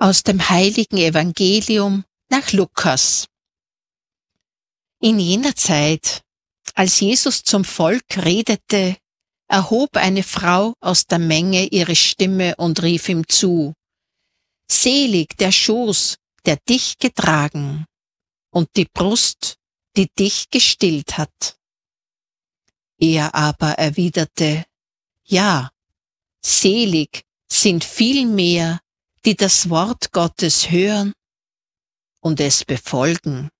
Aus dem heiligen Evangelium nach Lukas. In jener Zeit, als Jesus zum Volk redete, erhob eine Frau aus der Menge ihre Stimme und rief ihm zu: Selig der Schoß, der dich getragen, und die Brust, die dich gestillt hat. Er aber erwiderte: Ja, selig sind vielmehr, die das Wort Gottes hören und es befolgen.